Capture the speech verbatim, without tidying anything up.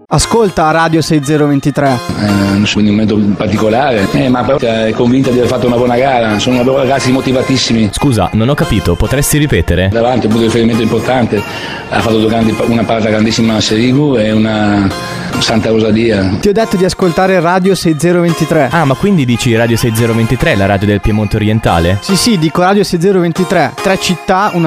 Ascolta Radio sei zero due tre. Eh, quindi un momento particolare, eh, ma però è convinta di aver fatto una buona gara, sono ragazzi motivatissimi. Scusa, non ho capito, potresti ripetere? Davanti un punto di riferimento importante, ha fatto due grandi, una parata grandissima a Serigu e una Santa Rosadia. Ti ho detto di ascoltare Radio sei zero due tre. Ah, ma quindi dici Radio sei zero due tre, la radio del Piemonte orientale? Sì sì, dico Radio sei zero due tre, tre città, una